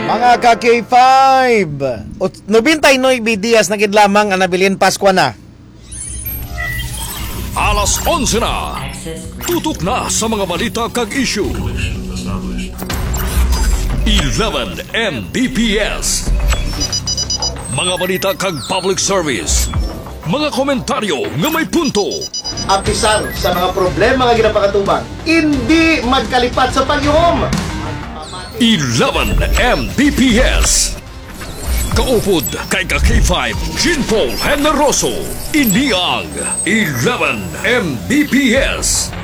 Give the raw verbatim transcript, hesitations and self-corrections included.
Mga ka-K five, nobintay noy bidiyas na gid lamang ang nabilin Pasko na. Alas onse na. Tutok na sa mga balita kag issue. eleven M B P S. Mga balita kag public service. Mga komentaryo nga may punto. Apisar sa mga problema nga ginapakatubang, hindi magkalipat sa pagyuhom. eleven M B P S. Kaupod kay ka K five Jinpol Generoso. Iniang eleven M B P S.